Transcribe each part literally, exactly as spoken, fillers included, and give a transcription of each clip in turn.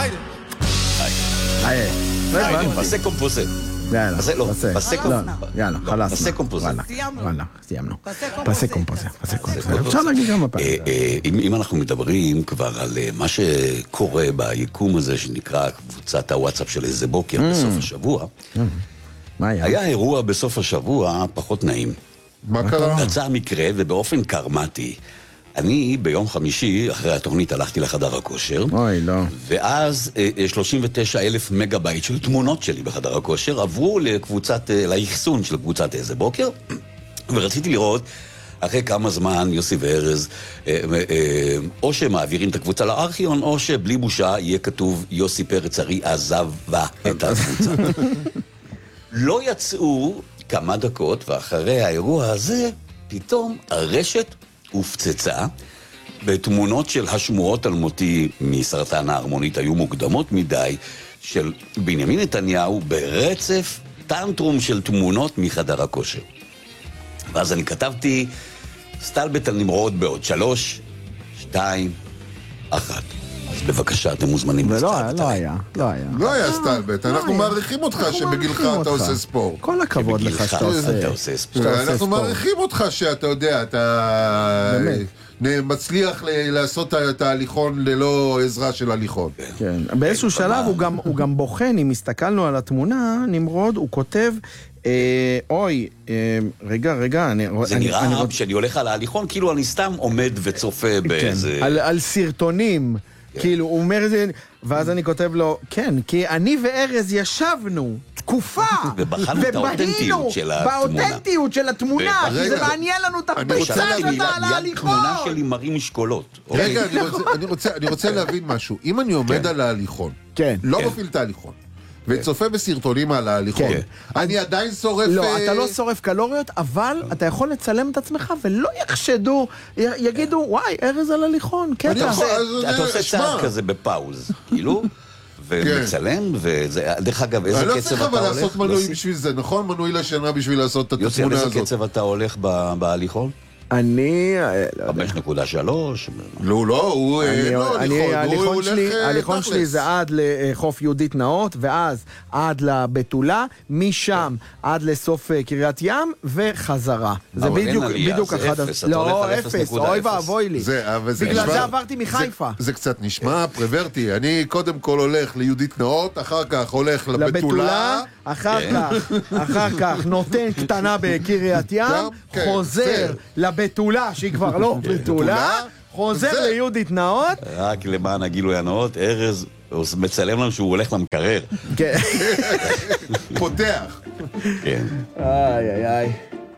היי. פסה קומפוסה. יאללה, פסה, לא, פסה קומפוסה. יאללה, חלאס. פסה קומפוסה. וואלה, סיימנו. פסה קומפוסה, פסה קומפוסה. אפשר להגיד כמה פעמים. אם אנחנו מדברים כבר על מה שקורה ביקום הזה שנקרא קבוצת הוואטסאפ של איזה בוקר בסוף השבוע, מה היה? היה אירוע בסוף השבוע פחות נעים. מה קרה? יצא מקרה ובאופן קרמטי. אני ביום חמישי, אחרי התוכנית, הלכתי לחדר הכושר. אוי, לא. ואז שלושים ותשעה אלף מגה בייט של תמונות שלי בחדר הכושר עברו לקבוצת, לאחסון של קבוצת איזה בוקר. ורציתי לראות, אחרי כמה זמן יוסי וארז, או שמעבירים את הקבוצה לארכיון, או שבלי בושה יהיה כתוב יוסי פרץ ארי עזבה את הקבוצה. לא יצאו כמה דקות, ואחרי האירוע הזה, פתאום הרשת הופצצה, בתמונות של השמועות על מותי מסרטן ההרמונית היו מוקדמות מדי, של בנימין נתניהו ברצף טנטרום של תמונות מחדר הכושר. ואז אני כתבתי, סטלבט על נמרוד בעוד שלוש, שתיים, אחת. אז בבקשה, אתם מוזמנים. ולא היה, לא היה, לא היה. לא היה סטלבט, אנחנו מעריכים אותך שבגילך אתה עושה ספורט. כל הכבוד לך שאתה עושה ספורט. אנחנו מעריכים אותך שאתה יודע, אתה מצליח לעשות את ההליכון ללא עזרה של הליכון. כן, באיזשהו שלב הוא גם בוחן, אם הסתכלנו על התמונה, נמרוד, הוא כותב, אוי, רגע, רגע, זה נראה שאני הולך על ההליכון, כאילו אני סתם עומד וצופה באיזה... על סרטונים. כאילו, הוא אומר את זה, ואז אני כותב לו, כן, כי אני וארז ישבנו תקופה, ובחנו את האותנטיות של התמונה. באותנטיות של התמונה, כי זה מעניין לנו את הפריצה שאתה על ההליכון. תמונה שלי מראים משקולות. רגע, אני רוצה להבין משהו. אם אני עומד על ההליכון, לא מפעיל את ההליכון, וצופה בסרטונים על ההליכון, אני עדיין שורף... לא, אתה לא שורף קלוריות, אבל אתה יכול לצלם את עצמך ולא יחשדו, יגידו, וואי, ארז על הליכון, קטע. אתה עושה צעד כזה בפאוז, כאילו, ומצלם, ודרך אגב, איזה קצב אתה הולך? לא צריך אבל לעשות מנוי בשביל זה, נכון? מנוי לשנה בשביל לעשות את התמונה הזאת. יוצא, איזה קצב אתה הולך בהליכון? אני... חמש נקודה שלוש לא, לא, הוא... ההליכון שלי זה עד לחוף יהודית נאות, ואז עד לבתולה, משם עד לסוף קריית ים, וחזרה. זה בדיוק אחד... לא, אפס, אוי ואבוי לי. בגלל זה עברתי מחיפה. זה קצת נשמע פרוורטי. אני קודם כל הולך ליהודית נאות, אחר כך הולך לבתולה. אחר כך, אחר כך נותן קטנה בקריית ים, חוזר לבתולה, שהיא כבר לא בתולה, חוזר ליהודית נאות. רק למען הגילוי הנאות, ארז מצלם לנו שהוא הולך למקרר. כן. פותח. כן. איי, איי, איי.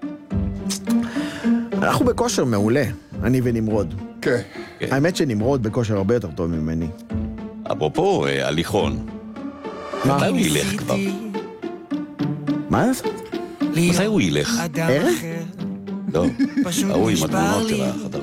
אנחנו בכושר מעולה, אני ונמרוד. כן. האמת שנמרוד בכושר הרבה יותר טוב ממני. אפרופו, הליכון. מתי הוא ילך כבר? מה זה? מתי הוא ילך? ארז? לא, ההוא עם התמונות של החדר.